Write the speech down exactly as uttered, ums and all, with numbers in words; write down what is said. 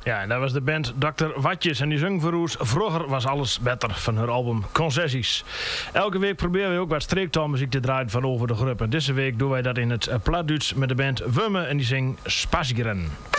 Ja, en dat was de band dokter Watjes en die zong voor ons Vroeger was alles beter van hun album Concessies. Elke week proberen we ook wat streektaalmuziek te draaien van over de groep. En deze week doen wij dat in het Plaatduits met de band Wumme en die zingen Spasgren.